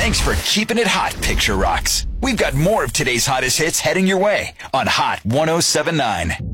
Thanks for keeping it hot, Picture Rocks. We've got more of today's hottest hits heading your way on Hot 107.9.